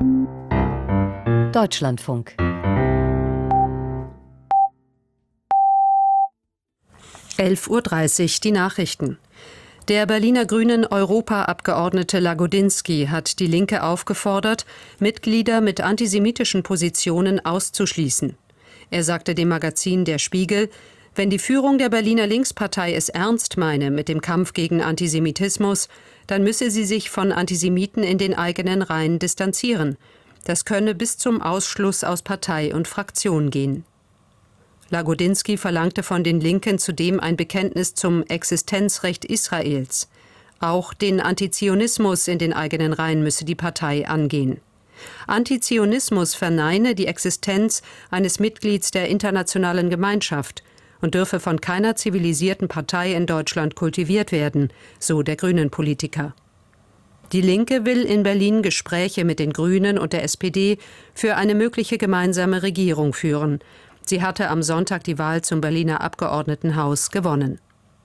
Deutschlandfunk. (11:30 Uhr) die Nachrichten. Der Berliner Grünen Europaabgeordnete Lagodinsky hat die Linke aufgefordert, Mitglieder mit antisemitischen Positionen auszuschließen. Er sagte dem Magazin Der Spiegel, wenn die Führung der Berliner Linkspartei es ernst meine mit dem Kampf gegen Antisemitismus, dann müsse sie sich von Antisemiten in den eigenen Reihen distanzieren. Das könne bis zum Ausschluss aus Partei und Fraktion gehen. Lagodinsky verlangte von den Linken zudem ein Bekenntnis zum Existenzrecht Israels. Auch den Antizionismus in den eigenen Reihen müsse die Partei angehen. Antizionismus verneine die Existenz eines Mitglieds der internationalen Gemeinschaft und dürfe von keiner zivilisierten Partei in Deutschland kultiviert werden, so der Grünen-Politiker. Die Linke will in Berlin Gespräche mit den Grünen und der SPD für eine mögliche gemeinsame Regierung führen. Sie hatte am Sonntag die Wahl zum Berliner Abgeordnetenhaus gewonnen.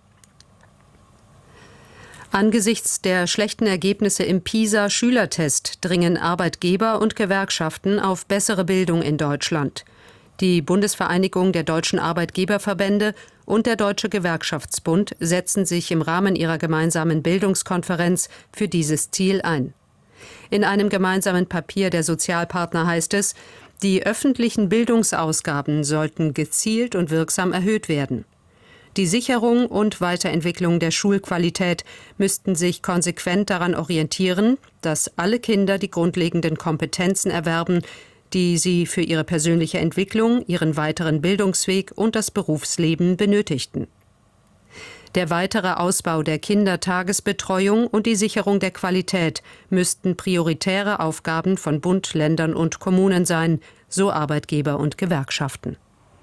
Angesichts der schlechten Ergebnisse im PISA-Schülertest dringen Arbeitgeber und Gewerkschaften auf bessere Bildung in Deutschland. Die Bundesvereinigung der deutschen Arbeitgeberverbände und der Deutsche Gewerkschaftsbund setzen sich im Rahmen ihrer gemeinsamen Bildungskonferenz für dieses Ziel ein. In einem gemeinsamen Papier der Sozialpartner heißt es, die öffentlichen Bildungsausgaben sollten gezielt und wirksam erhöht werden. Die Sicherung und Weiterentwicklung der Schulqualität müssten sich konsequent daran orientieren, dass alle Kinder die grundlegenden Kompetenzen erwerben, die sie für ihre persönliche Entwicklung, ihren weiteren Bildungsweg und das Berufsleben benötigten. Der weitere Ausbau der Kindertagesbetreuung und die Sicherung der Qualität müssten prioritäre Aufgaben von Bund, Ländern und Kommunen sein, so Arbeitgeber und Gewerkschaften.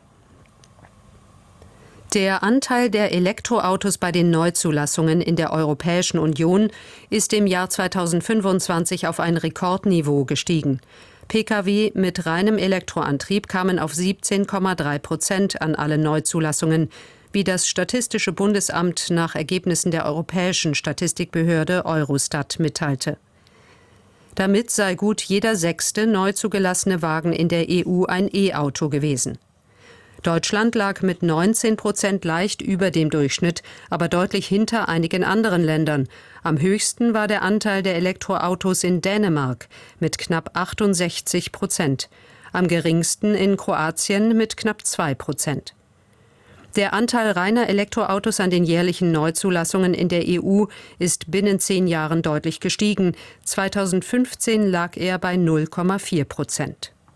Der Anteil der Elektroautos bei den Neuzulassungen in der Europäischen Union ist im Jahr 2025 auf ein Rekordniveau gestiegen. Pkw mit reinem Elektroantrieb kamen auf 17,3% an allen Neuzulassungen, wie das Statistische Bundesamt nach Ergebnissen der Europäischen Statistikbehörde Eurostat mitteilte. Damit sei gut jeder 6. neu zugelassene Wagen in der EU ein E-Auto gewesen. Deutschland lag mit 19% leicht über dem Durchschnitt, aber deutlich hinter einigen anderen Ländern. Am höchsten war der Anteil der Elektroautos in Dänemark mit knapp 68%, am geringsten in Kroatien mit knapp 2%. Der Anteil reiner Elektroautos an den jährlichen Neuzulassungen in der EU ist binnen 10 Jahren deutlich gestiegen. 2015 lag er bei 0,4%.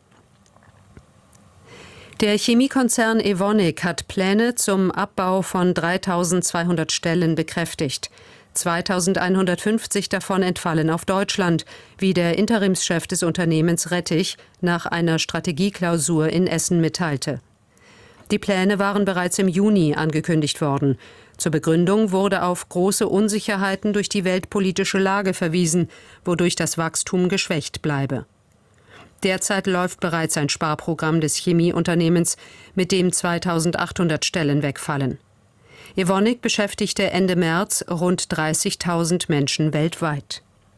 Der Chemiekonzern Evonik hat Pläne zum Abbau von 3.200 Stellen bekräftigt. 2.150 davon entfallen auf Deutschland, wie der Interimschef des Unternehmens Rettich nach einer Strategieklausur in Essen mitteilte. Die Pläne waren bereits im Juni angekündigt worden. Zur Begründung wurde auf große Unsicherheiten durch die weltpolitische Lage verwiesen, wodurch das Wachstum geschwächt bleibe. Derzeit läuft bereits ein Sparprogramm des Chemieunternehmens, mit dem 2.800 Stellen wegfallen. Evonik beschäftigte Ende März rund 30.000 Menschen weltweit.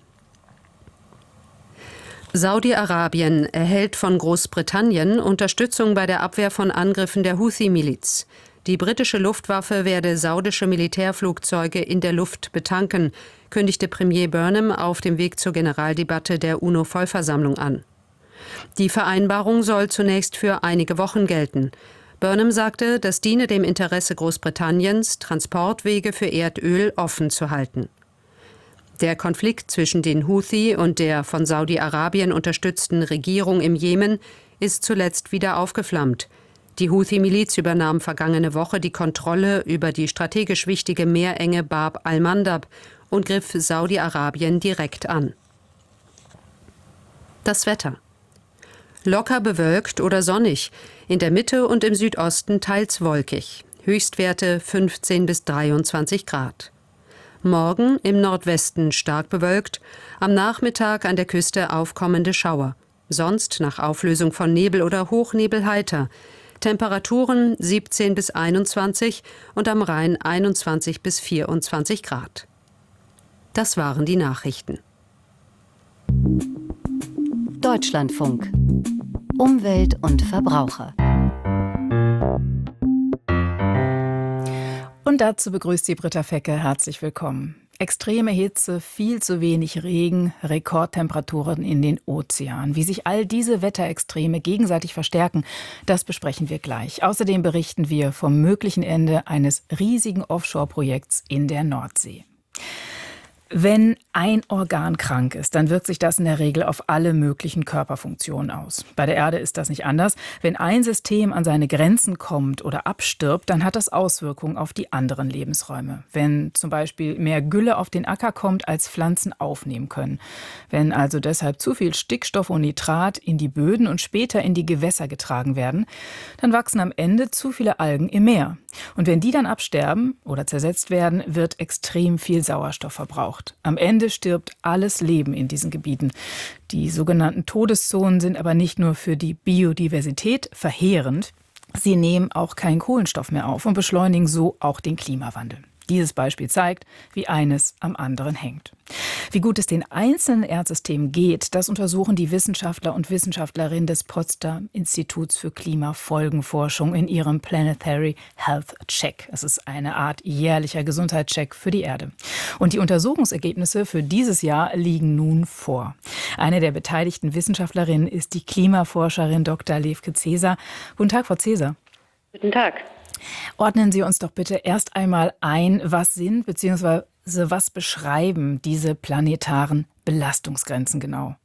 Saudi-Arabien erhält von Großbritannien Unterstützung bei der Abwehr von Angriffen der Houthi-Miliz. Die britische Luftwaffe werde saudische Militärflugzeuge in der Luft betanken, kündigte Premier Burnham auf dem Weg zur Generaldebatte der UNO-Vollversammlung an. Die Vereinbarung soll zunächst für einige Wochen gelten. Burnham sagte, das diene dem Interesse Großbritanniens, Transportwege für Erdöl offen zu halten. Der Konflikt zwischen den Houthi und der von Saudi-Arabien unterstützten Regierung im Jemen ist zuletzt wieder aufgeflammt. Die Houthi-Miliz übernahm vergangene Woche die Kontrolle über die strategisch wichtige Meerenge Bab al-Mandab und griff Saudi-Arabien direkt an. Das Wetter. Locker bewölkt oder sonnig, in der Mitte und im Südosten teils wolkig. Höchstwerte 15 bis 23 Grad. Morgen im Nordwesten stark bewölkt, am Nachmittag an der Küste aufkommende Schauer. Sonst nach Auflösung von Nebel oder Hochnebel heiter. Temperaturen 17 bis 21 und am Rhein 21 bis 24 Grad. Das waren die Nachrichten. Deutschlandfunk. Umwelt und Verbraucher. Und dazu begrüßt Sie Britta Fecke. Herzlich willkommen. Extreme Hitze, viel zu wenig Regen, Rekordtemperaturen in den Ozeanen. Wie sich all diese Wetterextreme gegenseitig verstärken, das besprechen wir gleich. Außerdem berichten wir vom möglichen Ende eines riesigen Offshore-Projekts in der Nordsee. Wenn ein Organ krank ist, dann wirkt sich das in der Regel auf alle möglichen Körperfunktionen aus. Bei der Erde ist das nicht anders. Wenn ein System an seine Grenzen kommt oder abstirbt, dann hat das Auswirkungen auf die anderen Lebensräume. Wenn zum Beispiel mehr Gülle auf den Acker kommt, als Pflanzen aufnehmen können. Wenn also deshalb zu viel Stickstoff und Nitrat in die Böden und später in die Gewässer getragen werden, dann wachsen am Ende zu viele Algen im Meer. Und wenn die dann absterben oder zersetzt werden, wird extrem viel Sauerstoff verbraucht. Am Ende stirbt alles Leben in diesen Gebieten. Die sogenannten Todeszonen sind aber nicht nur für die Biodiversität verheerend, sie nehmen auch keinen Kohlenstoff mehr auf und beschleunigen so auch den Klimawandel. Dieses Beispiel zeigt, wie eines am anderen hängt. Wie gut es den einzelnen Erdsystemen geht, das untersuchen die Wissenschaftler und Wissenschaftlerinnen des Potsdam Instituts für Klimafolgenforschung in ihrem Planetary Health Check. Es ist eine Art jährlicher Gesundheitscheck für die Erde. Und die Untersuchungsergebnisse für dieses Jahr liegen nun vor. Eine der beteiligten Wissenschaftlerinnen ist die Klimaforscherin Dr. Levke Ceser. Guten Tag, Frau Ceser. Guten Tag. Ordnen Sie uns doch bitte erst einmal ein, was sind bzw. was beschreiben diese planetaren Belastungsgrenzen genau?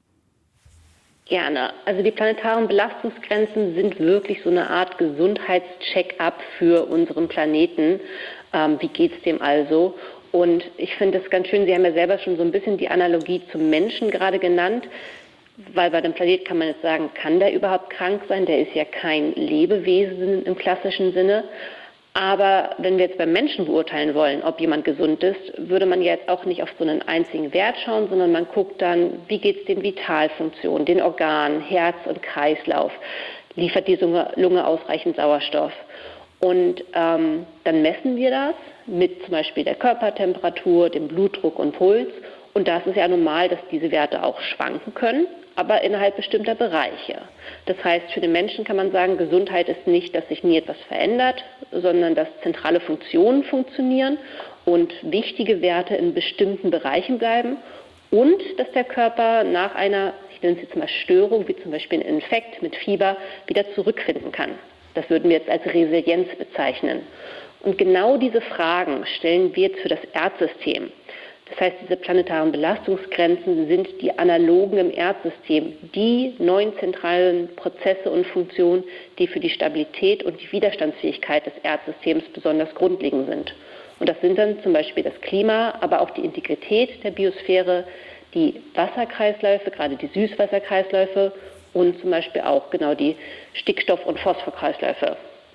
Gerne. Also die planetaren Belastungsgrenzen sind wirklich so eine Art Gesundheitscheck-up für unseren Planeten. Wie geht es dem also? Und ich finde es ganz schön, Sie haben ja selber schon so ein bisschen die Analogie zum Menschen gerade genannt. Weil bei dem Planet kann man jetzt sagen, kann der überhaupt krank sein? Der ist ja kein Lebewesen im klassischen Sinne. Aber wenn wir jetzt beim Menschen beurteilen wollen, ob jemand gesund ist, würde man jetzt auch nicht auf so einen einzigen Wert schauen, sondern man guckt dann, wie geht es den Vitalfunktionen, den Organen, Herz und Kreislauf, liefert die Lunge ausreichend Sauerstoff. Und dann messen wir das mit zum Beispiel der Körpertemperatur, dem Blutdruck und Puls. Und da ist es ja normal, dass diese Werte auch schwanken können, aber innerhalb bestimmter Bereiche. Das heißt, für den Menschen kann man sagen, Gesundheit ist nicht, dass sich nie etwas verändert, sondern dass zentrale Funktionen funktionieren und wichtige Werte in bestimmten Bereichen bleiben und dass der Körper nach einer, ich nenne es jetzt mal Störung, wie zum Beispiel ein Infekt mit Fieber, wieder zurückfinden kann. Das würden wir jetzt als Resilienz bezeichnen. Und genau diese Fragen stellen wir jetzt für das Erdsystem. Das heißt, diese planetaren Belastungsgrenzen sind die analogen im Erdsystem, die 9 zentralen Prozesse und Funktionen, die für die Stabilität und die Widerstandsfähigkeit des Erdsystems besonders grundlegend sind. Und das sind dann zum Beispiel das Klima, aber auch die Integrität der Biosphäre, die Wasserkreisläufe, gerade die Süßwasserkreisläufe und zum Beispiel auch genau die Stickstoff- und Phosphorkreisläufe.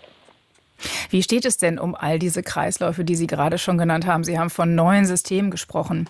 Wie steht es denn um all diese Kreisläufe, die Sie gerade schon genannt haben? Sie haben von neuen Systemen gesprochen.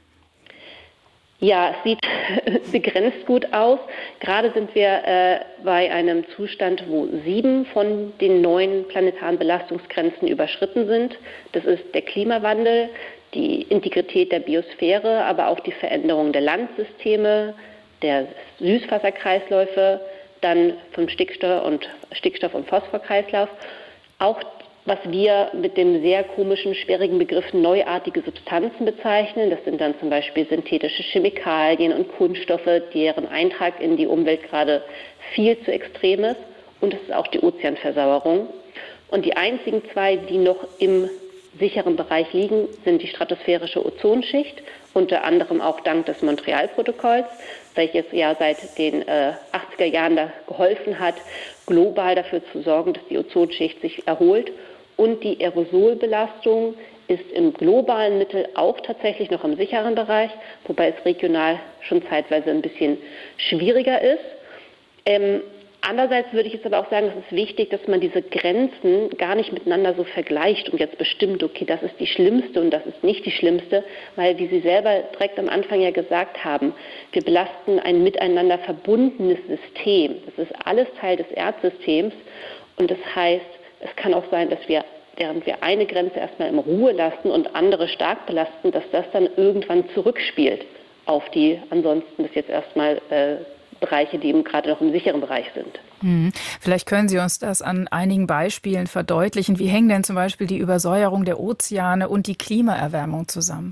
Ja, es sieht begrenzt gut aus. Gerade sind wir bei einem Zustand, wo 7 von den 9 planetaren Belastungsgrenzen überschritten sind. Das ist der Klimawandel, die Integrität der Biosphäre, aber auch die Veränderung der Landsysteme, der Süßwasserkreisläufe, dann vom Stickstoff- und Phosphorkreislauf. Auch was wir mit dem sehr komischen, schwierigen Begriff neuartige Substanzen bezeichnen. Das sind dann zum Beispiel synthetische Chemikalien und Kunststoffe, deren Eintrag in die Umwelt gerade viel zu extrem ist. Und es ist auch die Ozeanversauerung. Und die einzigen 2, die noch im sicheren Bereich liegen, sind die stratosphärische Ozonschicht, unter anderem auch dank des Montreal-Protokolls, welches ja seit den 80er Jahren da geholfen hat, global dafür zu sorgen, dass die Ozonschicht sich erholt. Und die Aerosolbelastung ist im globalen Mittel auch tatsächlich noch im sicheren Bereich, wobei es regional schon zeitweise ein bisschen schwieriger ist. Andererseits würde ich jetzt aber auch sagen, es ist wichtig, dass man diese Grenzen gar nicht miteinander so vergleicht und jetzt bestimmt, okay, das ist die schlimmste und das ist nicht die schlimmste, weil, wie Sie selber direkt am Anfang ja gesagt haben, wir belasten ein miteinander verbundenes System. Das ist alles Teil des Erdsystems und das heißt, es kann auch sein, dass wir, während wir eine Grenze erstmal in Ruhe lassen und andere stark belasten, dass das dann irgendwann zurückspielt auf die ansonsten bis jetzt erstmal Bereiche, die eben gerade noch im sicheren Bereich sind. Vielleicht können Sie uns das an einigen Beispielen verdeutlichen. Wie hängen denn zum Beispiel die Übersäuerung der Ozeane und die Klimaerwärmung zusammen?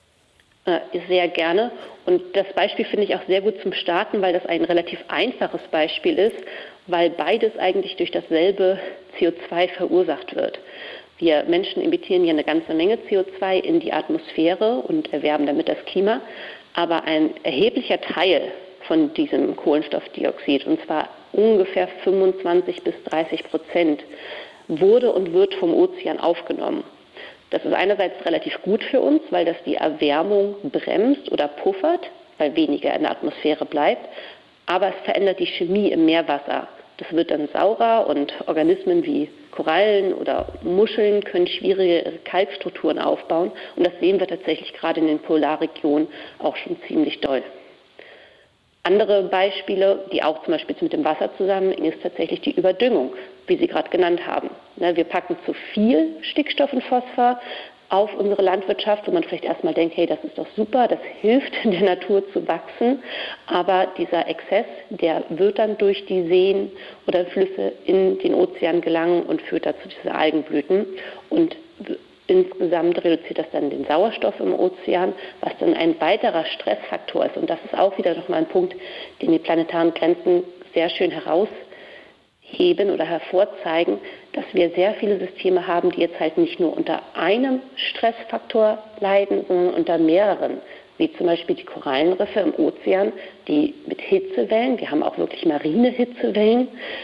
Sehr gerne. Und das Beispiel finde ich auch sehr gut zum Starten, weil das ein relativ einfaches Beispiel ist, weil beides eigentlich durch dasselbe CO2 verursacht wird. Wir Menschen emittieren ja eine ganze Menge CO2 in die Atmosphäre und erwärmen damit das Klima. Aber ein erheblicher Teil von diesem Kohlenstoffdioxid, und zwar ungefähr 25-30%, wurde und wird vom Ozean aufgenommen. Das ist einerseits relativ gut für uns, weil das die Erwärmung bremst oder puffert, weil weniger in der Atmosphäre bleibt. Aber es verändert die Chemie im Meerwasser. Das wird dann saurer und Organismen wie Korallen oder Muscheln können schwierige Kalkstrukturen aufbauen. Und das sehen wir tatsächlich gerade in den Polarregionen auch schon ziemlich doll. Andere Beispiele, die auch zum Beispiel mit dem Wasser zusammenhängen, ist tatsächlich die Überdüngung, wie Sie gerade genannt haben. Wir packen zu viel Stickstoff und Phosphor auf unsere Landwirtschaft, wo man vielleicht erstmal denkt, hey, das ist doch super, das hilft der Natur zu wachsen. Aber dieser Exzess, der wird dann durch die Seen oder Flüsse in den Ozean gelangen und führt dazu diese Algenblüten. Und insgesamt reduziert das dann den Sauerstoff im Ozean, was dann ein weiterer Stressfaktor ist. Und das ist auch wieder nochmal ein Punkt, den die planetaren Grenzen sehr schön herausheben oder hervorzeigen, dass wir sehr viele Systeme haben, die jetzt halt nicht nur unter einem Stressfaktor leiden, sondern unter mehreren, wie zum Beispiel die Korallenriffe im Ozean, die mit Hitzewellen, wir haben auch wirklich marine Hitzewellen,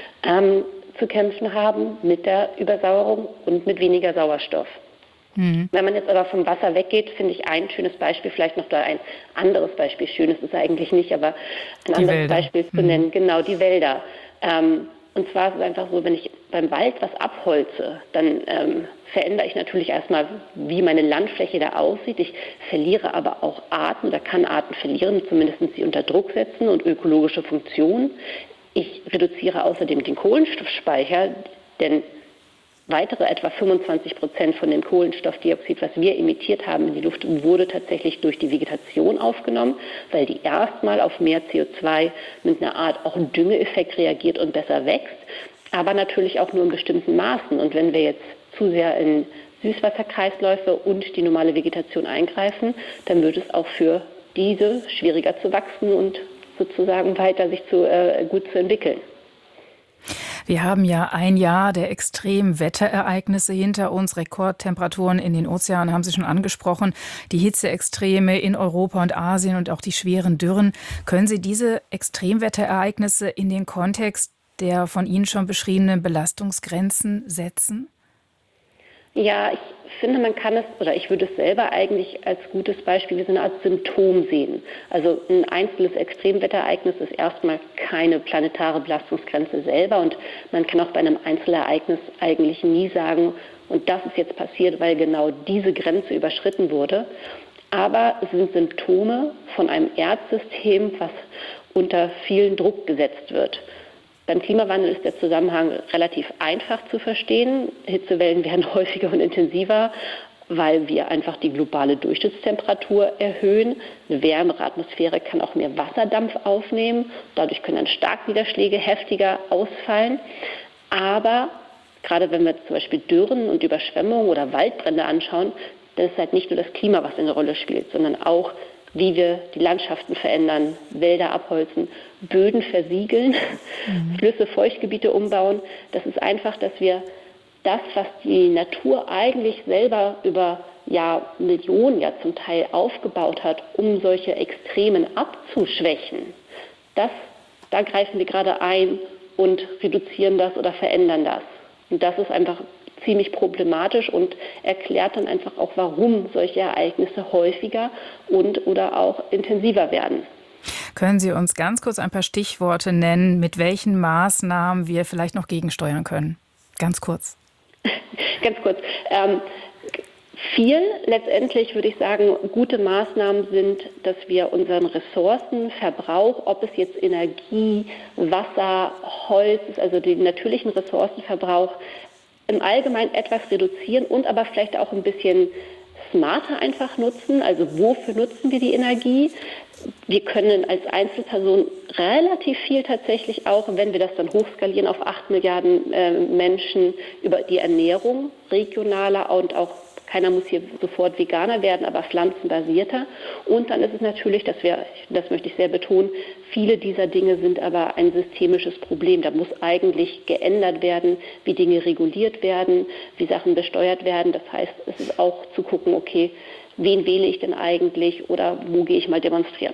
zu kämpfen haben mit der Übersauerung und mit weniger Sauerstoff. Wenn man jetzt aber vom Wasser weggeht, finde ich ein schönes Beispiel, vielleicht noch da ein anderes Beispiel, schön ist es eigentlich nicht, aber ein anderes Beispiel zu nennen, genau, die Wälder. Und zwar ist es einfach so, wenn ich beim Wald was abholze, dann verändere ich natürlich erstmal, wie meine Landfläche da aussieht. Ich verliere aber auch Arten oder kann Arten verlieren, zumindest sie unter Druck setzen und ökologische Funktionen. Ich reduziere außerdem den Kohlenstoffspeicher, denn weitere etwa 25% von dem Kohlenstoffdioxid, was wir emittiert haben in die Luft, wurde tatsächlich durch die Vegetation aufgenommen, weil die erstmal auf mehr CO2 mit einer Art auch Düngeeffekt reagiert und besser wächst, aber natürlich auch nur in bestimmten Maßen. Und wenn wir jetzt zu sehr in Süßwasserkreisläufe und die normale Vegetation eingreifen, dann wird es auch für diese schwieriger zu wachsen und sozusagen weiter sich gut zu entwickeln. Wir haben ja ein Jahr der extremen Wetterereignisse hinter uns. Rekordtemperaturen in den Ozeanen haben Sie schon angesprochen. Die Hitzeextreme in Europa und Asien und auch die schweren Dürren. Können Sie diese Extremwetterereignisse in den Kontext der von Ihnen schon beschriebenen Belastungsgrenzen setzen? Ja, ich finde, man kann es, oder ich würde es selber eigentlich als gutes Beispiel wie so eine Art Symptom sehen. Also ein einzelnes Extremwetterereignis ist erstmal keine planetare Belastungsgrenze selber und man kann auch bei einem Einzelereignis eigentlich nie sagen, und das ist jetzt passiert, weil genau diese Grenze überschritten wurde. Aber es sind Symptome von einem Erdsystem, was unter vielen Druck gesetzt wird. Beim Klimawandel ist der Zusammenhang relativ einfach zu verstehen. Hitzewellen werden häufiger und intensiver, weil wir einfach die globale Durchschnittstemperatur erhöhen. Eine wärmere Atmosphäre kann auch mehr Wasserdampf aufnehmen. Dadurch können dann Starkniederschläge heftiger ausfallen. Aber gerade wenn wir zum Beispiel Dürren und Überschwemmungen oder Waldbrände anschauen, dann ist halt nicht nur das Klima, was eine Rolle spielt, sondern auch wie wir die Landschaften verändern, Wälder abholzen, Böden versiegeln, Flüsse, Feuchtgebiete umbauen. Das ist einfach, dass wir das, was die Natur eigentlich selber über Millionen zum Teil aufgebaut hat, um solche Extremen abzuschwächen, da greifen wir gerade ein und reduzieren das oder verändern das. Und das ist einfach ziemlich problematisch und erklärt dann einfach auch, warum solche Ereignisse häufiger oder auch intensiver werden. Können Sie uns ganz kurz ein paar Stichworte nennen, mit welchen Maßnahmen wir vielleicht noch gegensteuern können? Ganz kurz. Ganz kurz. Viel letztendlich würde ich sagen, gute Maßnahmen sind, dass wir unseren Ressourcenverbrauch, ob es jetzt Energie, Wasser, Holz ist, also den natürlichen Ressourcenverbrauch, im Allgemeinen etwas reduzieren und aber vielleicht auch ein bisschen smarter einfach nutzen. Also wofür nutzen wir die Energie? Wir können als Einzelperson relativ viel tatsächlich auch, wenn wir das dann hochskalieren auf 8 Milliarden Menschen, über die Ernährung regionaler und auch, keiner muss hier sofort Veganer werden, aber pflanzenbasierter. Und dann ist es natürlich, das möchte ich sehr betonen, viele dieser Dinge sind aber ein systemisches Problem. Da muss eigentlich geändert werden, wie Dinge reguliert werden, wie Sachen besteuert werden. Das heißt, es ist auch zu gucken, okay, wen wähle ich denn eigentlich oder wo gehe ich mal demonstrieren?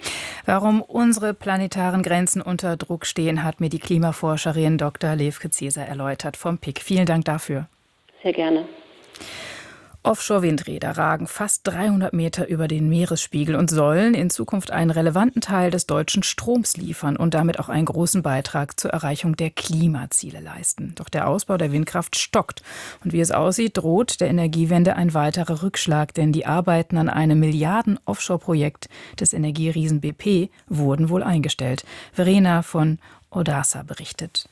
Warum unsere planetaren Grenzen unter Druck stehen, hat mir die Klimaforscherin Dr. Levke Zeser erläutert vom PIC. Vielen Dank dafür. Sehr gerne. Offshore-Windräder ragen fast 300 Meter über den Meeresspiegel und sollen in Zukunft einen relevanten Teil des deutschen Stroms liefern und damit auch einen großen Beitrag zur Erreichung der Klimaziele leisten. Doch der Ausbau der Windkraft stockt. Und wie es aussieht, droht der Energiewende ein weiterer Rückschlag, denn die Arbeiten an einem Milliarden-Offshore-Projekt des Energieriesen BP wurden wohl eingestellt. Verena von Odessa berichtet.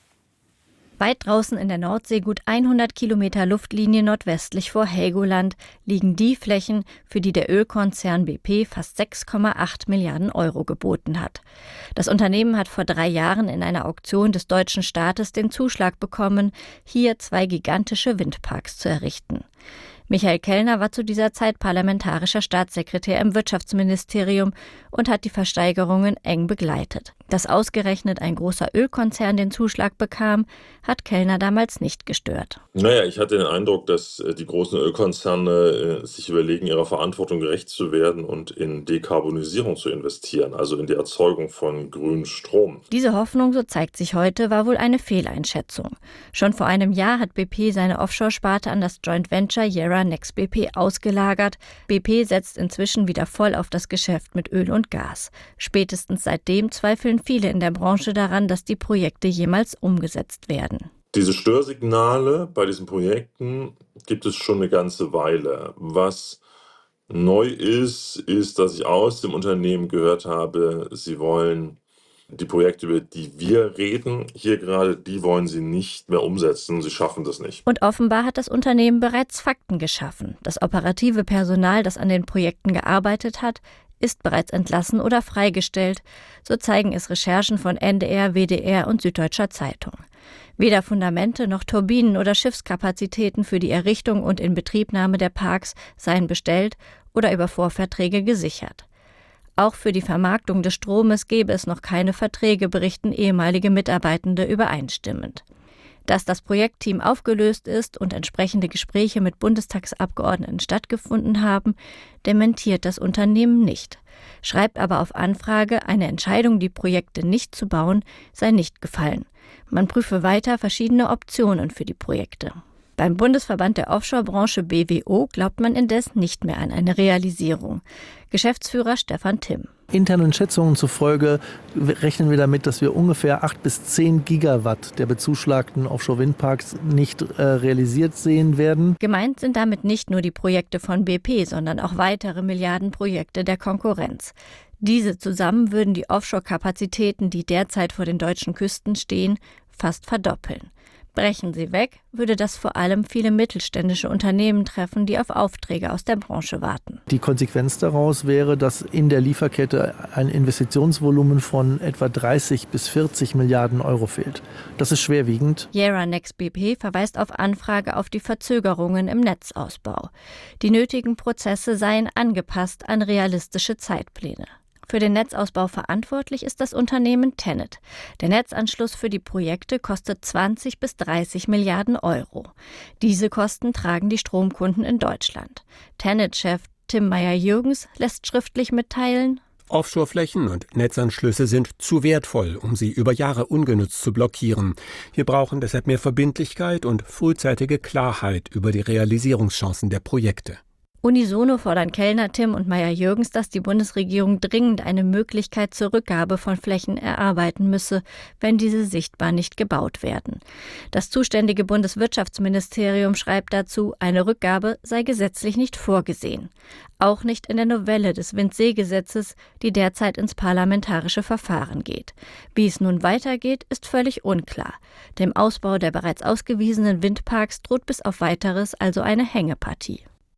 Weit draußen in der Nordsee, gut 100 Kilometer Luftlinie nordwestlich vor Helgoland, liegen die Flächen, für die der Ölkonzern BP fast 6,8 Milliarden Euro geboten hat. Das Unternehmen hat vor 3 Jahren in einer Auktion des deutschen Staates den Zuschlag bekommen, hier 2 gigantische Windparks zu errichten. Michael Kellner war zu dieser Zeit parlamentarischer Staatssekretär im Wirtschaftsministerium und hat die Versteigerungen eng begleitet. Dass ausgerechnet ein großer Ölkonzern den Zuschlag bekam, hat Kellner damals nicht gestört. Naja, ich hatte den Eindruck, dass die großen Ölkonzerne sich überlegen, ihrer Verantwortung gerecht zu werden und in Dekarbonisierung zu investieren, also in die Erzeugung von grünem Strom. Diese Hoffnung, so zeigt sich heute, war wohl eine Fehleinschätzung. Schon vor einem Jahr hat BP seine Offshore-Sparte an das Joint Venture Yara Next BP ausgelagert. BP setzt inzwischen wieder voll auf das Geschäft mit Öl und Gas. Spätestens seitdem zweifeln viele in der Branche daran, dass die Projekte jemals umgesetzt werden. Diese Störsignale bei diesen Projekten gibt es schon eine ganze Weile. Was neu ist, dass ich aus dem Unternehmen gehört habe, sie wollen die Projekte, über die wir reden, hier gerade, die wollen sie nicht mehr umsetzen. Sie schaffen das nicht. Und offenbar hat das Unternehmen bereits Fakten geschaffen. Das operative Personal, das an den Projekten gearbeitet hat, ist bereits entlassen oder freigestellt. So zeigen es Recherchen von NDR, WDR und Süddeutscher Zeitung. Weder Fundamente noch Turbinen oder Schiffskapazitäten für die Errichtung und Inbetriebnahme der Parks seien bestellt oder über Vorverträge gesichert. Auch für die Vermarktung des Stromes gäbe es noch keine Verträge, berichten ehemalige Mitarbeitende übereinstimmend. Dass das Projektteam aufgelöst ist und entsprechende Gespräche mit Bundestagsabgeordneten stattgefunden haben, dementiert das Unternehmen nicht, schreibt aber auf Anfrage, eine Entscheidung, die Projekte nicht zu bauen, sei nicht gefallen. Man prüfe weiter verschiedene Optionen für die Projekte. Beim Bundesverband der Offshore-Branche BWO glaubt man indes nicht mehr an eine Realisierung. Geschäftsführer Stefan Timm. Internen Schätzungen zufolge rechnen wir damit, dass wir ungefähr 8 bis 10 Gigawatt der bezuschlagten Offshore-Windparks nicht realisiert sehen werden. Gemeint sind damit nicht nur die Projekte von BP, sondern auch weitere Milliardenprojekte der Konkurrenz. Diese zusammen würden die Offshore-Kapazitäten, die derzeit vor den deutschen Küsten stehen, fast verdoppeln. Brechen sie weg, würde das vor allem viele mittelständische Unternehmen treffen, die auf Aufträge aus der Branche warten. Die Konsequenz daraus wäre, dass in der Lieferkette ein Investitionsvolumen von etwa 30 bis 40 Milliarden Euro fehlt. Das ist schwerwiegend. Yara Next BP verweist auf Anfrage auf die Verzögerungen im Netzausbau. Die nötigen Prozesse seien angepasst an realistische Zeitpläne. Für den Netzausbau verantwortlich ist das Unternehmen TenneT. Der Netzanschluss für die Projekte kostet 20 bis 30 Milliarden Euro. Diese Kosten tragen die Stromkunden in Deutschland. TenneT-Chef Tim Meyer-Jürgens lässt schriftlich mitteilen: Offshore-Flächen und Netzanschlüsse sind zu wertvoll, um sie über Jahre ungenutzt zu blockieren. Wir brauchen deshalb mehr Verbindlichkeit und frühzeitige Klarheit über die Realisierungschancen der Projekte. Unisono fordern Kellner, Timm und Meyer-Jürgens, dass die Bundesregierung dringend eine Möglichkeit zur Rückgabe von Flächen erarbeiten müsse, wenn diese sichtbar nicht gebaut werden. Das zuständige Bundeswirtschaftsministerium schreibt dazu, eine Rückgabe sei gesetzlich nicht vorgesehen. Auch nicht in der Novelle des Windseegesetzes, die derzeit ins parlamentarische Verfahren geht. Wie es nun weitergeht, ist völlig unklar. Dem Ausbau der bereits ausgewiesenen Windparks droht bis auf Weiteres also eine Hängepartie.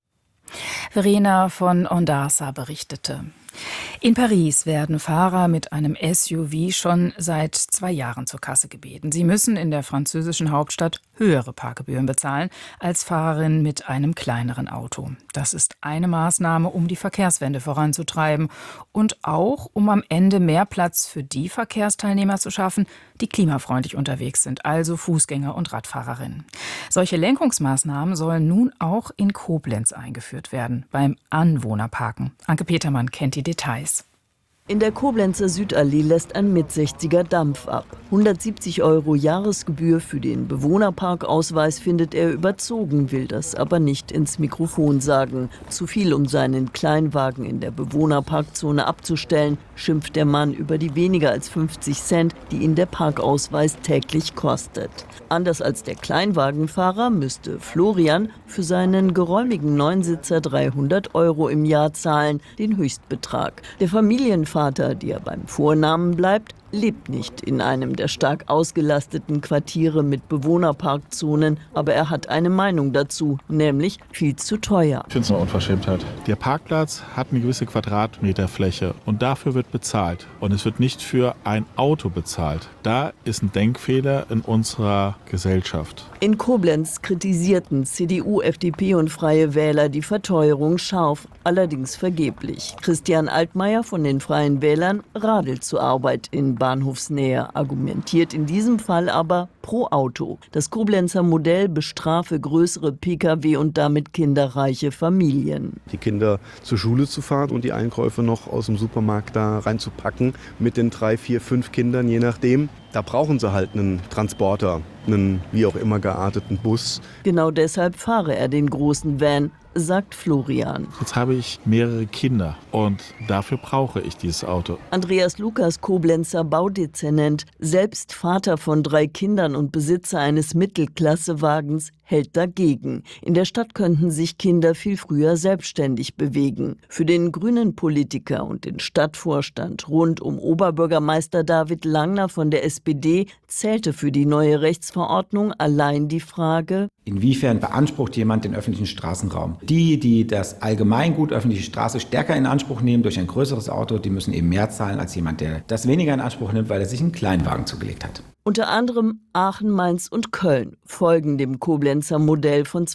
Verena von Ondasa berichtete. In Paris werden Fahrer mit einem SUV schon seit 2 Jahren zur Kasse gebeten. Sie müssen in der französischen Hauptstadt höhere Parkgebühren bezahlen als Fahrerinnen mit einem kleineren Auto. Das ist eine Maßnahme, um die Verkehrswende voranzutreiben und auch, um am Ende mehr Platz für die Verkehrsteilnehmer zu schaffen, die klimafreundlich unterwegs sind, also Fußgänger und Radfahrerinnen. Solche Lenkungsmaßnahmen sollen nun auch in Koblenz eingeführt werden, beim Anwohnerparken. Anke Petermann kennt die Details. In der Koblenzer Südallee lässt ein Mit-60er Dampf ab. 170 € Jahresgebühr für den Bewohnerparkausweis findet er überzogen, will das aber nicht ins Mikrofon sagen. Zu viel, um seinen Kleinwagen in der Bewohnerparkzone abzustellen, schimpft der Mann über die weniger als 50 Cent, die ihn der Parkausweis täglich kostet. Anders als der Kleinwagenfahrer müsste Florian für seinen geräumigen Neunsitzer 300 € im Jahr zahlen, den Höchstbetrag. Der Familienvater, der beim Vornamen bleibt, lebt nicht in einem der stark ausgelasteten Quartiere mit Bewohnerparkzonen, aber er hat eine Meinung dazu, nämlich viel zu teuer. Ich finde es eine Unverschämtheit. Der Parkplatz hat eine gewisse Quadratmeterfläche und dafür wird bezahlt. Und es wird nicht für ein Auto bezahlt. Da ist ein Denkfehler in unserer Gesellschaft. In Koblenz kritisierten CDU, FDP und Freie Wähler die Verteuerung scharf, allerdings vergeblich. Christian Altmaier von den Freien Wählern radelt zur Arbeit in Bahnhofsnähe, argumentiert in diesem Fall aber pro Auto. Das Koblenzer Modell bestrafe größere Pkw und damit kinderreiche Familien. Die Kinder zur Schule zu fahren und die Einkäufe noch aus dem Supermarkt da reinzupacken mit den 3, 4, 5 Kindern, je nachdem. Da brauchen sie halt einen Transporter, einen wie auch immer gearteten Bus. Genau deshalb fahre er den großen Van, sagt Florian. Jetzt habe ich mehrere Kinder und dafür brauche ich dieses Auto. Andreas Lukas, Koblenzer Baudezernent, selbst Vater von 3 Kindern und Besitzer eines Mittelklassewagens, hält dagegen. In der Stadt könnten sich Kinder viel früher selbstständig bewegen. Für den grünen Politiker und den Stadtvorstand rund um Oberbürgermeister David Langner von der SPD zählte für die neue Rechtsverordnung allein die Frage: Inwiefern beansprucht jemand den öffentlichen Straßenraum? Die das Allgemeingut öffentliche Straße stärker in Anspruch nehmen durch ein größeres Auto, die müssen eben mehr zahlen als jemand, der das weniger in Anspruch nimmt, weil er sich einen Kleinwagen zugelegt hat. Unter anderem Aachen, Mainz und Köln folgen dem Koblenzer Modell von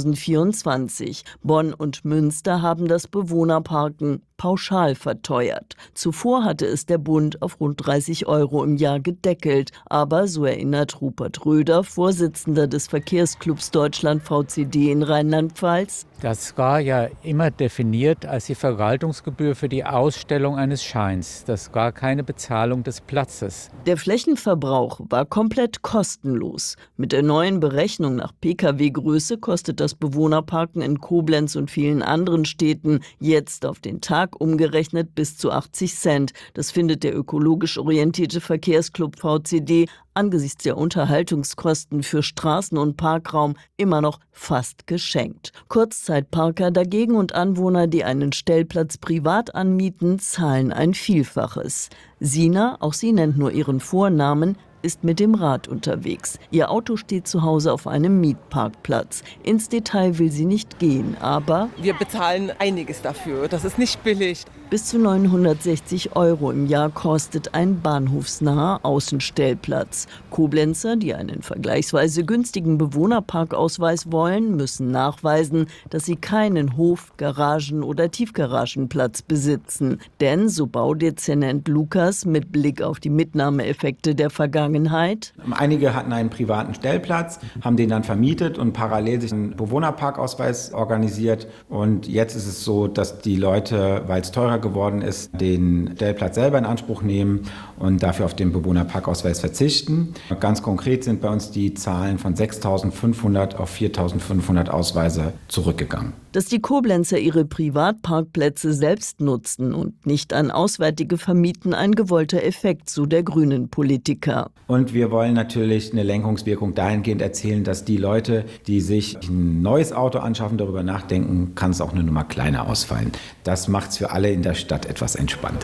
2024. Bonn und Münster haben das Bewohnerparken pauschal verteuert. Zuvor hatte es der Bund auf rund 30 € im Jahr gedeckelt. Aber, so erinnert Rupert Röder, Vorsitzender des Verkehrsclubs Deutschland VCD in Rheinland-Pfalz: Das war ja immer definiert als die Verwaltungsgebühr für die Ausstellung eines Scheins. Das war keine Bezahlung des Platzes. Der Flächenverbrauch war komplett kostenlos. Mit der neuen Berechnung nach Pkw-Größe kostet das Bewohnerparken in Koblenz und vielen anderen Städten jetzt auf den Tag umgerechnet bis zu 80 Cent. Das findet der ökologisch orientierte Verkehrsclub VCD angesichts der Unterhaltungskosten für Straßen und Parkraum immer noch fast geschenkt. Kurzzeitparker dagegen und Anwohner, die einen Stellplatz privat anmieten, zahlen ein Vielfaches. Sina, auch sie nennt nur ihren Vornamen, ist mit dem Rad unterwegs. Ihr Auto steht zu Hause auf einem Mietparkplatz. Ins Detail will sie nicht gehen, aber wir bezahlen einiges dafür. Das ist nicht billig. Bis zu 960 € im Jahr kostet ein bahnhofsnaher Außenstellplatz. Koblenzer, die einen vergleichsweise günstigen Bewohnerparkausweis wollen, müssen nachweisen, dass sie keinen Hof-, Garagen- oder Tiefgaragenplatz besitzen. Denn, so Baudezernent Lukas mit Blick auf die Mitnahmeeffekte der Vergangenheit: Einige hatten einen privaten Stellplatz, haben den dann vermietet und parallel sich einen Bewohnerparkausweis organisiert. Und jetzt ist es so, dass die Leute, weil es teurer geworden ist, den Stellplatz selber in Anspruch nehmen und dafür auf den Bewohnerparkausweis verzichten. Ganz konkret sind bei uns die Zahlen von 6.500 auf 4.500 Ausweise zurückgegangen. Dass die Koblenzer ihre Privatparkplätze selbst nutzen und nicht an Auswärtige vermieten, ein gewollter Effekt, so der grünen Politiker. Und wir wollen natürlich eine Lenkungswirkung dahingehend erzielen, dass die Leute, die sich ein neues Auto anschaffen, darüber nachdenken, kann es auch eine Nummer kleiner ausfallen. Das macht es für alle in der Stadt etwas entspannter.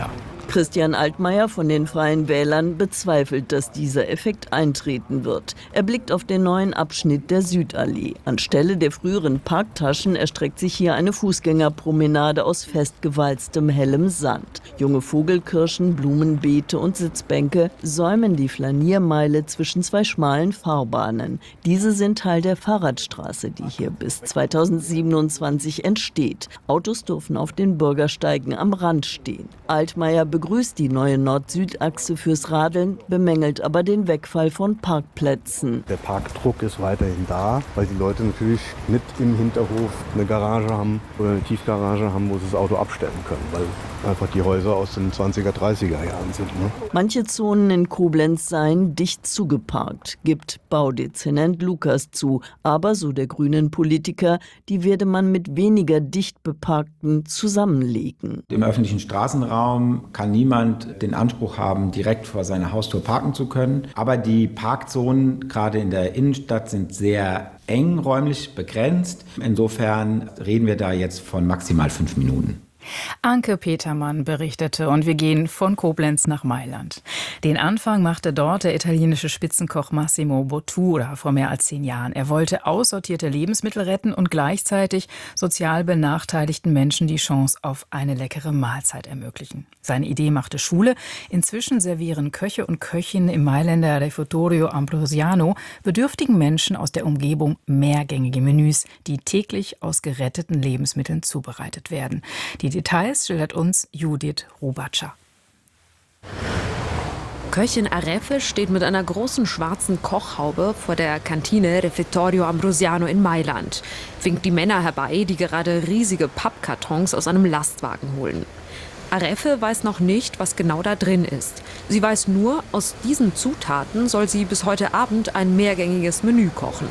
Christian Altmaier von den Freien Wählern bezweifelt, dass dieser Effekt eintreten wird. Er blickt auf den neuen Abschnitt der Südallee. Anstelle der früheren Parktaschen erstreckt sich hier eine Fußgängerpromenade aus festgewalztem hellem Sand. Junge Vogelkirschen, Blumenbeete und Sitzbänke säumen die Flaniermeile zwischen zwei schmalen Fahrbahnen. Diese sind Teil der Fahrradstraße, die hier bis 2027 entsteht. Autos dürfen auf den Bürgersteigen am Rand stehen. Altmaier begrüßt die neue Nord-Süd-Achse fürs Radeln, bemängelt aber den Wegfall von Parkplätzen. Der Parkdruck ist weiterhin da, weil die Leute natürlich mit im Hinterhof eine Garage haben oder eine Tiefgarage haben, wo sie das Auto abstellen können, weil einfach die Häuser aus den 20er, 30er Jahren sind. Ne? Manche Zonen in Koblenz seien dicht zugeparkt, gibt Baudezernent Lukas zu. Aber, so der grünen Politiker, die werde man mit weniger dicht beparkten zusammenlegen. Im öffentlichen Straßenraum kann niemand den Anspruch haben, direkt vor seiner Haustür parken zu können. Aber die Parkzonen, gerade in der Innenstadt, sind sehr eng räumlich begrenzt. Insofern reden wir da jetzt von maximal 5 Minuten. Anke Petermann berichtete und wir gehen von Koblenz nach Mailand. Den Anfang machte dort der italienische Spitzenkoch Massimo Bottura vor mehr als 10 Jahren. Er wollte aussortierte Lebensmittel retten und gleichzeitig sozial benachteiligten Menschen die Chance auf eine leckere Mahlzeit ermöglichen. Seine Idee machte Schule. Inzwischen servieren Köche und Köchinnen im Mailänder Refettorio Ambrosiano bedürftigen Menschen aus der Umgebung mehrgängige Menüs, die täglich aus geretteten Lebensmitteln zubereitet werden. Die Details schildert uns Judith Rubatscher. Köchin Arefe steht mit einer großen schwarzen Kochhaube vor der Kantine Refettorio Ambrosiano in Mailand, winkt die Männer herbei, die gerade riesige Pappkartons aus einem Lastwagen holen. Arefe weiß noch nicht, was genau da drin ist. Sie weiß nur, aus diesen Zutaten soll sie bis heute Abend ein mehrgängiges Menü kochen.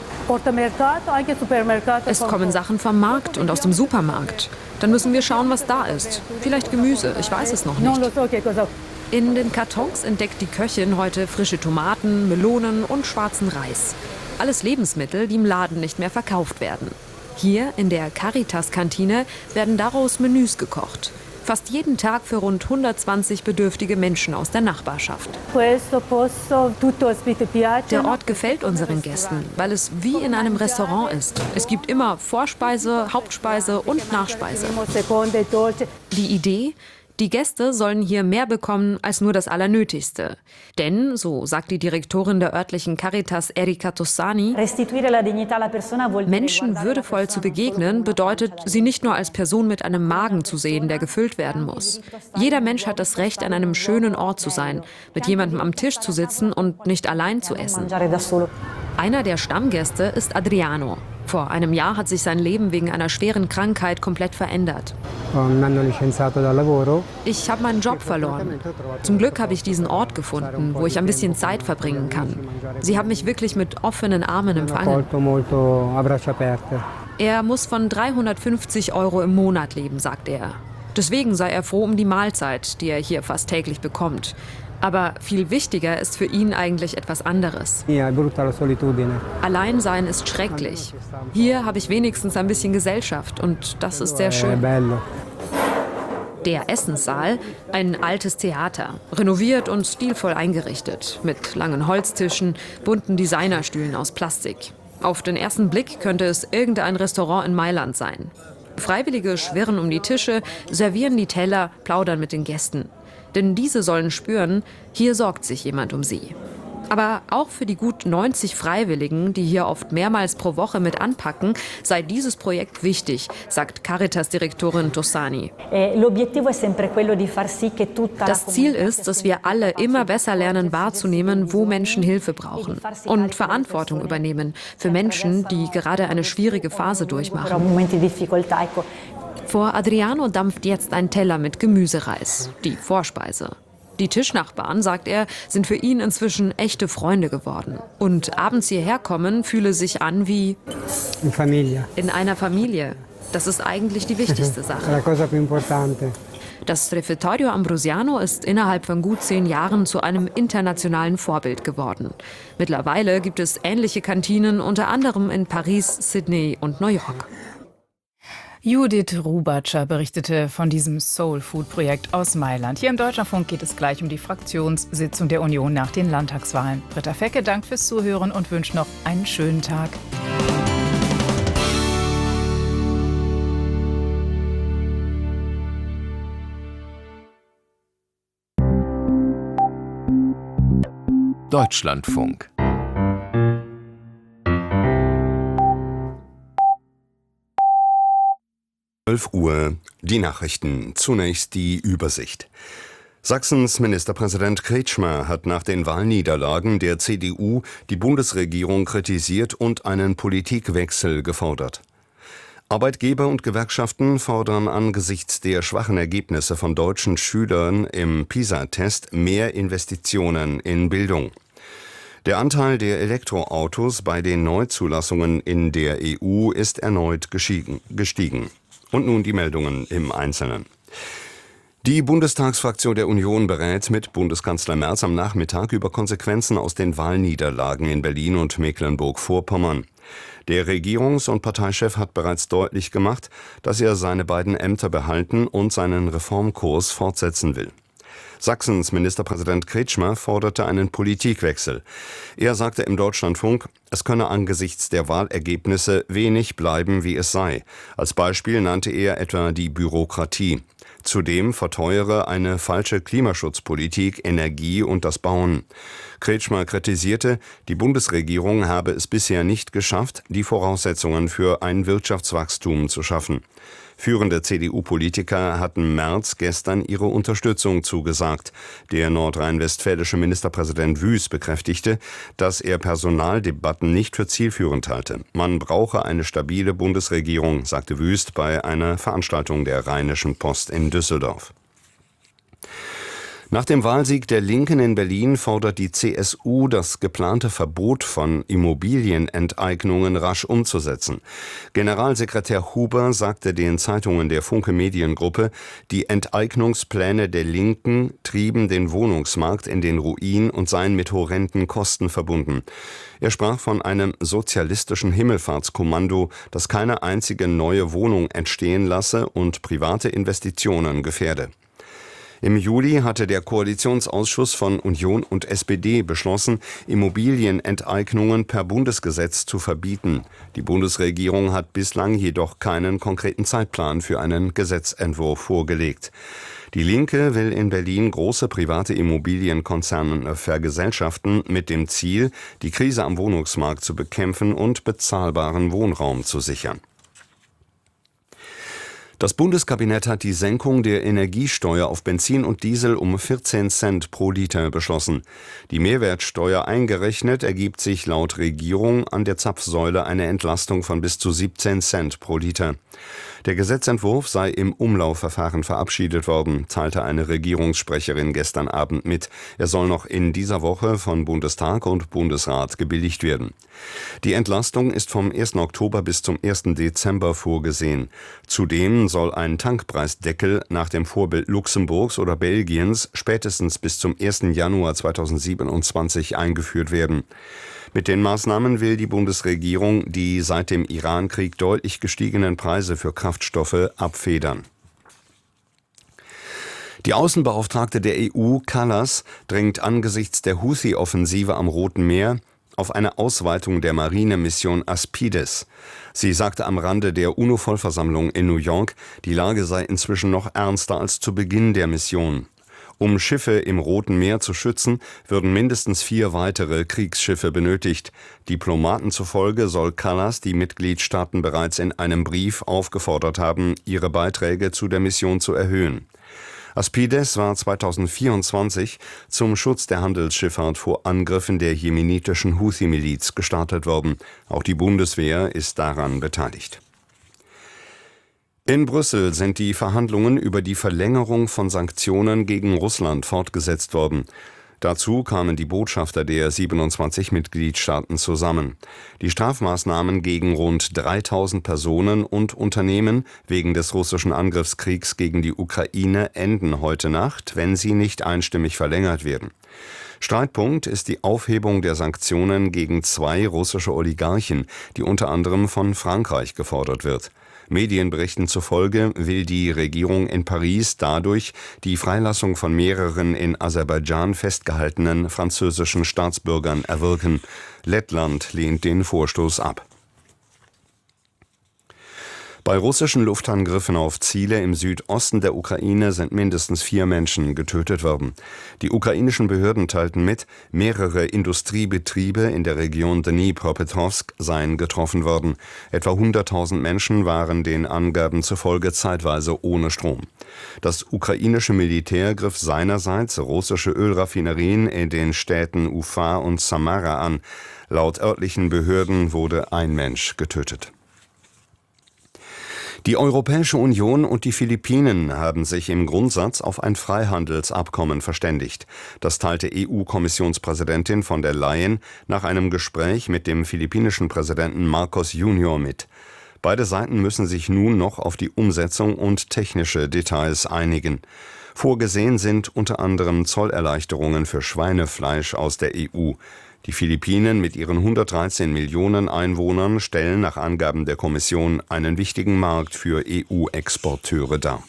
Es kommen Sachen vom Markt und aus dem Supermarkt. Dann müssen wir schauen, was da ist. Vielleicht Gemüse, ich weiß es noch nicht. In den Kartons entdeckt die Köchin heute frische Tomaten, Melonen und schwarzen Reis. Alles Lebensmittel, die im Laden nicht mehr verkauft werden. Hier in der Caritas-Kantine werden daraus Menüs gekocht. Fast jeden Tag für rund 120 bedürftige Menschen aus der Nachbarschaft. Der Ort gefällt unseren Gästen, weil es wie in einem Restaurant ist. Es gibt immer Vorspeise, Hauptspeise und Nachspeise. Die Idee? Die Gäste sollen hier mehr bekommen als nur das Allernötigste. Denn, so sagt die Direktorin der örtlichen Caritas Erika Tossani, Menschen würdevoll zu begegnen, bedeutet, sie nicht nur als Person mit einem Magen zu sehen, der gefüllt werden muss. Jeder Mensch hat das Recht, an einem schönen Ort zu sein, mit jemandem am Tisch zu sitzen und nicht allein zu essen. Einer der Stammgäste ist Adriano. Vor einem Jahr hat sich sein Leben wegen einer schweren Krankheit komplett verändert. Ich habe meinen Job verloren. Zum Glück habe ich diesen Ort gefunden, wo ich ein bisschen Zeit verbringen kann. Sie haben mich wirklich mit offenen Armen empfangen. Er muss von 350 € im Monat leben, sagt er. Deswegen sei er froh um die Mahlzeit, die er hier fast täglich bekommt. Aber viel wichtiger ist für ihn eigentlich etwas anderes. Alleinsein ist schrecklich. Hier habe ich wenigstens ein bisschen Gesellschaft und das ist sehr schön. Der Essenssaal, ein altes Theater, renoviert und stilvoll eingerichtet, mit langen Holztischen, bunten Designerstühlen aus Plastik. Auf den ersten Blick könnte es irgendein Restaurant in Mailand sein. Freiwillige schwirren um die Tische, servieren die Teller, plaudern mit den Gästen. Denn diese sollen spüren, hier sorgt sich jemand um sie. Aber auch für die gut 90 Freiwilligen, die hier oft mehrmals pro Woche mit anpacken, sei dieses Projekt wichtig, sagt Caritas-Direktorin Tossani. Das Ziel ist, dass wir alle immer besser lernen wahrzunehmen, wo Menschen Hilfe brauchen und Verantwortung übernehmen für Menschen, die gerade eine schwierige Phase durchmachen. Vor Adriano dampft jetzt ein Teller mit Gemüsereis, die Vorspeise. Die Tischnachbarn, sagt er, sind für ihn inzwischen echte Freunde geworden. Und abends hierher kommen, fühle sich an wie in einer Familie. Das ist eigentlich die wichtigste Sache. Das Refettorio Ambrosiano ist innerhalb von gut 10 Jahren zu einem internationalen Vorbild geworden. Mittlerweile gibt es ähnliche Kantinen, unter anderem in Paris, Sydney und New York. Judith Rubatscher berichtete von diesem Soul-Food-Projekt aus Mailand. Hier im Deutschlandfunk geht es gleich um die Fraktionssitzung der Union nach den Landtagswahlen. Britta Fecke dankt fürs Zuhören und wünscht noch einen schönen Tag. Deutschlandfunk. Uhr, die Nachrichten. Zunächst die Übersicht. Sachsens Ministerpräsident Kretschmer hat nach den Wahlniederlagen der CDU die Bundesregierung kritisiert und einen Politikwechsel gefordert. Arbeitgeber und Gewerkschaften fordern angesichts der schwachen Ergebnisse von deutschen Schülern im PISA-Test mehr Investitionen in Bildung. Der Anteil der Elektroautos bei den Neuzulassungen in der EU ist erneut gestiegen. Und nun die Meldungen im Einzelnen. Die Bundestagsfraktion der Union berät mit Bundeskanzler Merz am Nachmittag über Konsequenzen aus den Wahlniederlagen in Berlin und Mecklenburg-Vorpommern. Der Regierungs- und Parteichef hat bereits deutlich gemacht, dass er seine beiden Ämter behalten und seinen Reformkurs fortsetzen will. Sachsens Ministerpräsident Kretschmer forderte einen Politikwechsel. Er sagte im Deutschlandfunk, es könne angesichts der Wahlergebnisse wenig bleiben, wie es sei. Als Beispiel nannte er etwa die Bürokratie. Zudem verteuere eine falsche Klimaschutzpolitik Energie und das Bauen. Kretschmer kritisierte, die Bundesregierung habe es bisher nicht geschafft, die Voraussetzungen für ein Wirtschaftswachstum zu schaffen. Führende CDU-Politiker hatten Merz gestern ihre Unterstützung zugesagt. Der nordrhein-westfälische Ministerpräsident Wüst bekräftigte, dass er Personaldebatten nicht für zielführend halte. Man brauche eine stabile Bundesregierung, sagte Wüst bei einer Veranstaltung der Rheinischen Post in Düsseldorf. Nach dem Wahlsieg der Linken in Berlin fordert die CSU, das geplante Verbot von Immobilienenteignungen rasch umzusetzen. Generalsekretär Huber sagte den Zeitungen der Funke Mediengruppe, die Enteignungspläne der Linken trieben den Wohnungsmarkt in den Ruin und seien mit horrenden Kosten verbunden. Er sprach von einem sozialistischen Himmelfahrtskommando, das keine einzige neue Wohnung entstehen lasse und private Investitionen gefährde. Im Juli hatte der Koalitionsausschuss von Union und SPD beschlossen, Immobilienenteignungen per Bundesgesetz zu verbieten. Die Bundesregierung hat bislang jedoch keinen konkreten Zeitplan für einen Gesetzentwurf vorgelegt. Die Linke will in Berlin große private Immobilienkonzerne vergesellschaften mit dem Ziel, die Krise am Wohnungsmarkt zu bekämpfen und bezahlbaren Wohnraum zu sichern. Das Bundeskabinett hat die Senkung der Energiesteuer auf Benzin und Diesel um 14 Cent pro Liter beschlossen. Die Mehrwertsteuer eingerechnet ergibt sich laut Regierung an der Zapfsäule eine Entlastung von bis zu 17 Cent pro Liter. Der Gesetzentwurf sei im Umlaufverfahren verabschiedet worden, teilte eine Regierungssprecherin gestern Abend mit. Er soll noch in dieser Woche von Bundestag und Bundesrat gebilligt werden. Die Entlastung ist vom 1. Oktober bis zum 1. Dezember vorgesehen. Zudem soll ein Tankpreisdeckel nach dem Vorbild Luxemburgs oder Belgiens spätestens bis zum 1. Januar 2027 eingeführt werden. Mit den Maßnahmen will die Bundesregierung die seit dem Iran-Krieg deutlich gestiegenen Preise für Kraftstoffe abfedern. Die Außenbeauftragte der EU, Kallas, drängt angesichts der Houthi-Offensive am Roten Meer auf eine Ausweitung der Marinemission Aspides. Sie sagte am Rande der UNO-Vollversammlung in New York, die Lage sei inzwischen noch ernster als zu Beginn der Mission. Um Schiffe im Roten Meer zu schützen, würden mindestens 4 weitere Kriegsschiffe benötigt. Diplomaten zufolge soll Kallas die Mitgliedstaaten bereits in einem Brief aufgefordert haben, ihre Beiträge zu der Mission zu erhöhen. Aspides war 2024 zum Schutz der Handelsschifffahrt vor Angriffen der jemenitischen Houthi-Miliz gestartet worden. Auch die Bundeswehr ist daran beteiligt. In Brüssel sind die Verhandlungen über die Verlängerung von Sanktionen gegen Russland fortgesetzt worden. Dazu kamen die Botschafter der 27 Mitgliedstaaten zusammen. Die Strafmaßnahmen gegen rund 3000 Personen und Unternehmen wegen des russischen Angriffskriegs gegen die Ukraine enden heute Nacht, wenn sie nicht einstimmig verlängert werden. Streitpunkt ist die Aufhebung der Sanktionen gegen 2 russische Oligarchen, die unter anderem von Frankreich gefordert wird. Medienberichten zufolge will die Regierung in Paris dadurch die Freilassung von mehreren in Aserbaidschan festgehaltenen französischen Staatsbürgern erwirken. Lettland lehnt den Vorstoß ab. Bei russischen Luftangriffen auf Ziele im Südosten der Ukraine sind mindestens 4 Menschen getötet worden. Die ukrainischen Behörden teilten mit, mehrere Industriebetriebe in der Region Dnipropetrovsk seien getroffen worden. Etwa 100.000 Menschen waren den Angaben zufolge zeitweise ohne Strom. Das ukrainische Militär griff seinerseits russische Ölraffinerien in den Städten Ufa und Samara an. Laut örtlichen Behörden wurde ein Mensch getötet. Die Europäische Union und die Philippinen haben sich im Grundsatz auf ein Freihandelsabkommen verständigt. Das teilte EU-Kommissionspräsidentin von der Leyen nach einem Gespräch mit dem philippinischen Präsidenten Marcos Jr. mit. Beide Seiten müssen sich nun noch auf die Umsetzung und technische Details einigen. Vorgesehen sind unter anderem Zollerleichterungen für Schweinefleisch aus der EU. Die Philippinen mit ihren 113 Millionen Einwohnern stellen nach Angaben der Kommission einen wichtigen Markt für EU-Exporteure dar.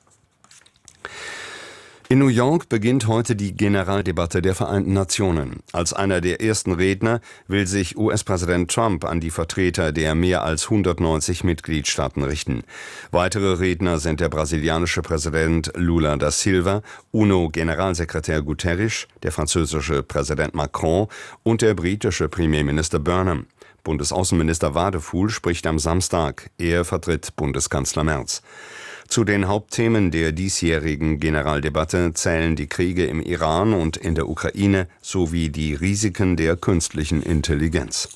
In New York beginnt heute die Generaldebatte der Vereinten Nationen. Als einer der ersten Redner will sich US-Präsident Trump an die Vertreter der mehr als 190 Mitgliedstaaten richten. Weitere Redner sind der brasilianische Präsident Lula da Silva, UNO-Generalsekretär Guterres, der französische Präsident Macron und der britische Premierminister Burnham. Bundesaußenminister Wadefuhl spricht am Samstag. Er vertritt Bundeskanzler Merz. Zu den Hauptthemen der diesjährigen Generaldebatte zählen die Kriege im Iran und in der Ukraine sowie die Risiken der künstlichen Intelligenz.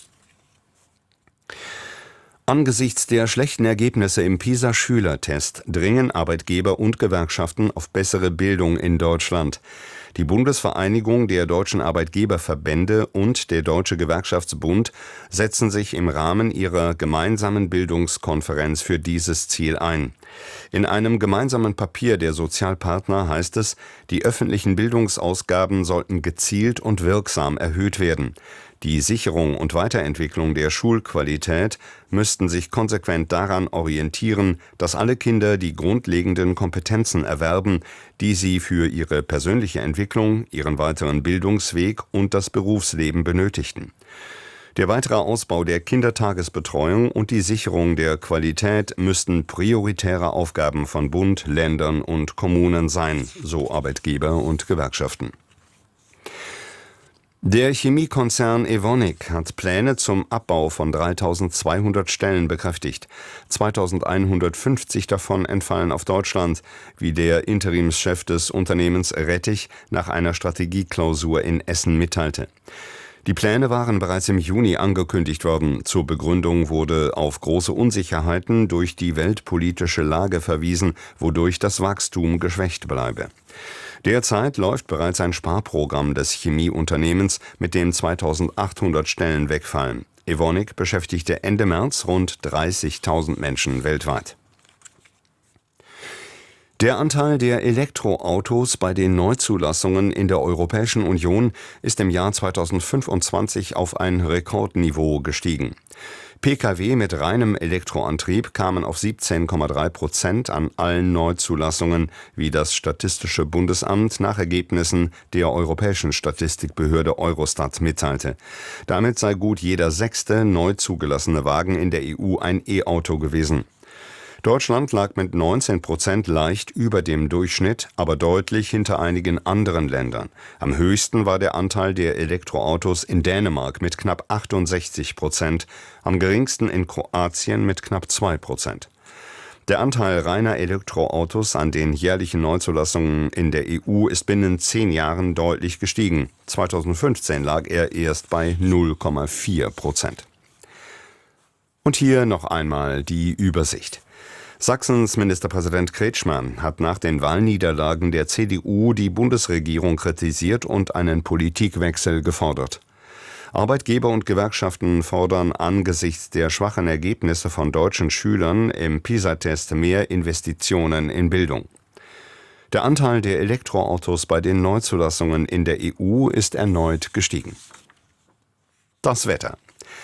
Angesichts der schlechten Ergebnisse im PISA-Schülertest dringen Arbeitgeber und Gewerkschaften auf bessere Bildung in Deutschland. Die Bundesvereinigung der deutschen Arbeitgeberverbände und der Deutsche Gewerkschaftsbund setzen sich im Rahmen ihrer gemeinsamen Bildungskonferenz für dieses Ziel ein. In einem gemeinsamen Papier der Sozialpartner heißt es, die öffentlichen Bildungsausgaben sollten gezielt und wirksam erhöht werden. Die Sicherung und Weiterentwicklung der Schulqualität müssten sich konsequent daran orientieren, dass alle Kinder die grundlegenden Kompetenzen erwerben, die sie für ihre persönliche Entwicklung, ihren weiteren Bildungsweg und das Berufsleben benötigten. Der weitere Ausbau der Kindertagesbetreuung und die Sicherung der Qualität müssten prioritäre Aufgaben von Bund, Ländern und Kommunen sein, so Arbeitgeber und Gewerkschaften. Der Chemiekonzern Evonik hat Pläne zum Abbau von 3.200 Stellen bekräftigt. 2.150 davon entfallen auf Deutschland, wie der Interimschef des Unternehmens Rettich nach einer Strategieklausur in Essen mitteilte. Die Pläne waren bereits im Juni angekündigt worden. Zur Begründung wurde auf große Unsicherheiten durch die weltpolitische Lage verwiesen, wodurch das Wachstum geschwächt bleibe. Derzeit läuft bereits ein Sparprogramm des Chemieunternehmens, mit dem 2.800 Stellen wegfallen. Evonik beschäftigte Ende März rund 30.000 Menschen weltweit. Der Anteil der Elektroautos bei den Neuzulassungen in der Europäischen Union ist im Jahr 2025 auf ein Rekordniveau gestiegen. Pkw mit reinem Elektroantrieb kamen auf 17,3% an allen Neuzulassungen, wie das Statistische Bundesamt nach Ergebnissen der Europäischen Statistikbehörde Eurostat mitteilte. Damit sei gut jeder 6. neu zugelassene Wagen in der EU ein E-Auto gewesen. Deutschland lag mit 19% leicht über dem Durchschnitt, aber deutlich hinter einigen anderen Ländern. Am höchsten war der Anteil der Elektroautos in Dänemark mit knapp 68%, am geringsten in Kroatien mit knapp 2%. Der Anteil reiner Elektroautos an den jährlichen Neuzulassungen in der EU ist binnen 10 Jahren deutlich gestiegen. 2015 lag er erst bei 0,4%. Und hier noch einmal die Übersicht. Sachsens Ministerpräsident Kretschmer hat nach den Wahlniederlagen der CDU die Bundesregierung kritisiert und einen Politikwechsel gefordert. Arbeitgeber und Gewerkschaften fordern angesichts der schwachen Ergebnisse von deutschen Schülern im PISA-Test mehr Investitionen in Bildung. Der Anteil der Elektroautos bei den Neuzulassungen in der EU ist erneut gestiegen. Das Wetter.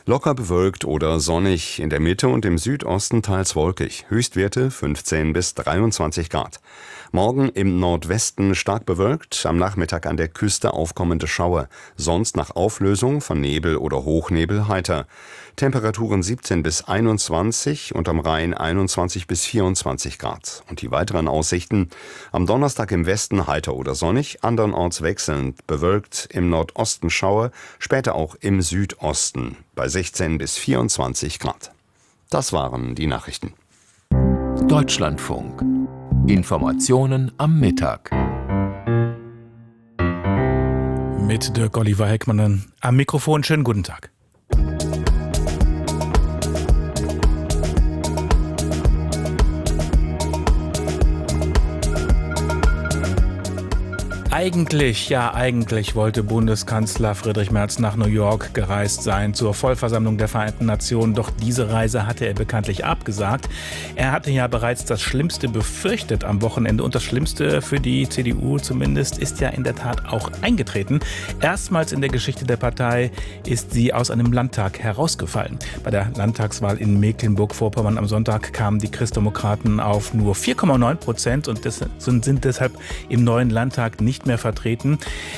Locker bewölkt oder sonnig, in der Mitte und im Südosten teils wolkig. Höchstwerte 15 bis 23 Grad. Morgen im Nordwesten stark bewölkt, am Nachmittag an der Küste aufkommende Schauer. Sonst nach Auflösung von Nebel oder Hochnebel heiter. Temperaturen 17 bis 21 und am Rhein 21 bis 24 Grad. Und die weiteren Aussichten: am Donnerstag im Westen heiter oder sonnig, andernorts wechselnd bewölkt, im Nordosten Schauer, später auch im Südosten bei 16 bis 24 Grad. Das waren die Nachrichten. Deutschlandfunk. Informationen am Mittag. Mit Dirk Oliver Heckmann am Mikrofon. Schönen guten Tag. Eigentlich wollte Bundeskanzler Friedrich Merz nach New York gereist sein zur Vollversammlung der Vereinten Nationen. Doch diese Reise hatte er bekanntlich abgesagt. Er hatte ja bereits das Schlimmste befürchtet am Wochenende. Und das Schlimmste für die CDU zumindest ist ja in der Tat auch eingetreten. Erstmals in der Geschichte der Partei ist sie aus einem Landtag herausgefallen. Bei der Landtagswahl in Mecklenburg-Vorpommern am Sonntag kamen die Christdemokraten auf nur 4,9% und sind deshalb im neuen Landtag nicht mehr vertreten.